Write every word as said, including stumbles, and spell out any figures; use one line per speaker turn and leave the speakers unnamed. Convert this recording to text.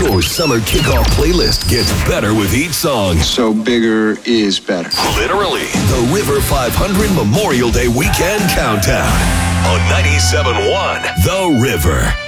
Your summer kickoff playlist gets better with each song.
So bigger is better.
Literally, the River five hundred Memorial Day Weekend Countdown on ninety-seven point one The River.